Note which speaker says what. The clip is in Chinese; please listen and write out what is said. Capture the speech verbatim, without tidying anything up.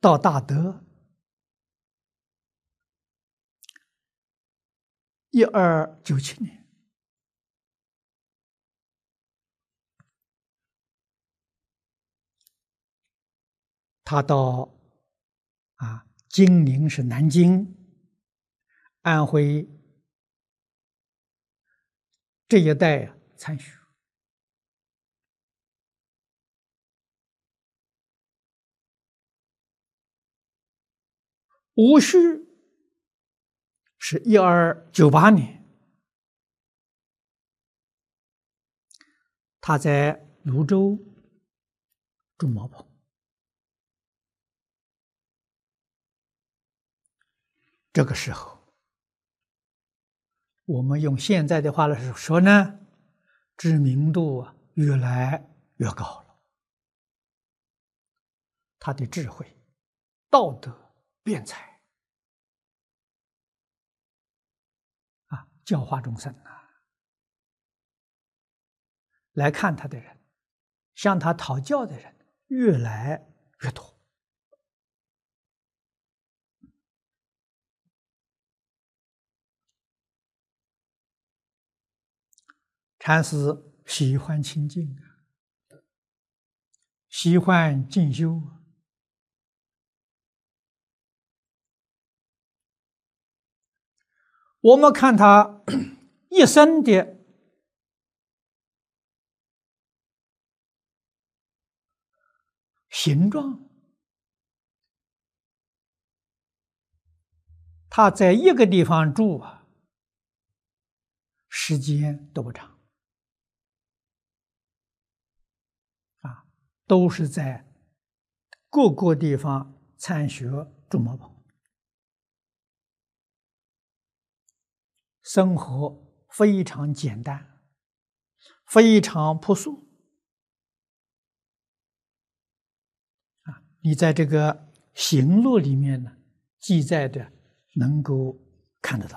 Speaker 1: 到大德一二九七年，他到啊金陵是南京、安徽这一带参学。戊戌是一二九八年，他在泸州住茅棚。这个时候，我们用现在的话来说呢，知名度啊越来越高了，他的智慧、道德、辩才啊，教化众生啊，来看他的人，向他讨教的人越来越多。禅师喜欢清净啊，喜欢进修啊。我们看他一生的形状，他在一个地方住啊，时间都不长啊，都是在各个地方参学住茅棚，生活非常简单，非常朴素啊。你在这个行录里面呢，记载的能够看得到。